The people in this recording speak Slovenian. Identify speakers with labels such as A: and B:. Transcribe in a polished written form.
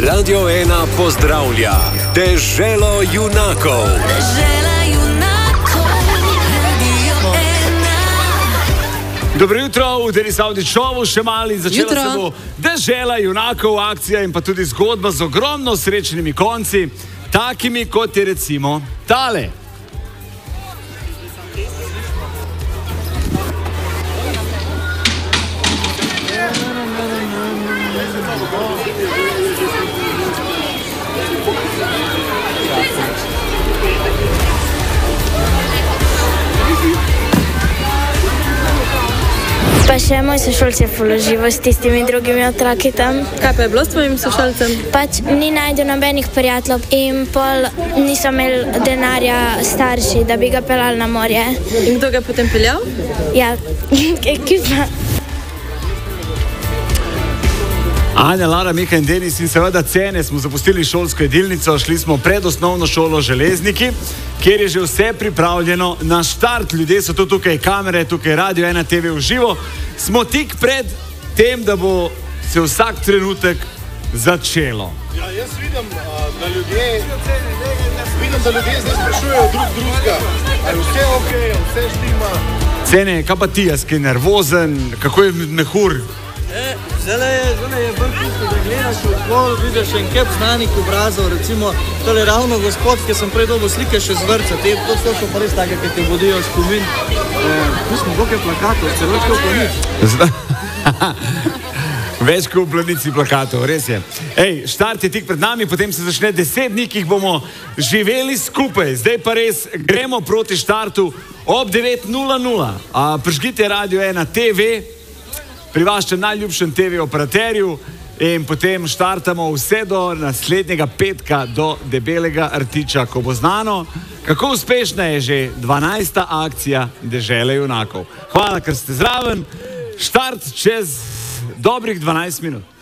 A: Radio 1 pozdravlja Deželo junakov. Dobro jutro, v Denis Avdičovu še mali začela se bo Dežela junakov akcija in pa tudi zgodba z ogromno srečnimi konci, takimi kot je recimo tale.
B: Pa še moj sošolc je položivo s tistimi drugimi otroki tam.
C: Kaj pa je bilo s tvojim sošolcem?
B: Pač ni najdu nobenih prijateljev in pol niso imeli denarja starši, da bi ga peljali na morje.
C: In kdo ga je potem peljal?
B: Ja, ekipa.
A: Anja, Lara, Mika in Denis in seveda Cene smo zapustili šolsko jedilnico, šli smo pred osnovno šolo Železniki, kjer je že vse pripravljeno na štart. Ljudje so tukaj kamere, tukaj Radio 1 TV v živo. Smo tik pred tem, da bo se vsak trenutek začelo.
D: Ja, jaz vidim, da ljudje zdaj sprašujejo drugega. Ali vse ok, vse štima.
A: Cene, kaj pa ti, jaz kaj nervozen, kako je mehur?
E: Zdaj je vrhunsko, da gledaš okol, vidiš en kep znanih obrazov, recimo tole ravno gospod, ki sem prej dobil slike še z vrca, to so pa res take, ki te vodijo v spomin. Tu smo boke plakatov, celo več kot v planici.
A: Več kot v planici plakatov, res je. Ej, štart je tik pred nami, potem se začne 10 dni, ki jih bomo živeli skupaj. Zdaj pa res gremo proti štartu ob 9:00. Prižgite Radio 1 TV, pri vašem najljubšem TV operaterju in potem štartamo vse do naslednjega petka, do debelega rtiča, ko bo znano, kako uspešna je že 12. akcija Dežele junakov. Hvala, ker ste zraven. Štart čez dobrih 12 minut.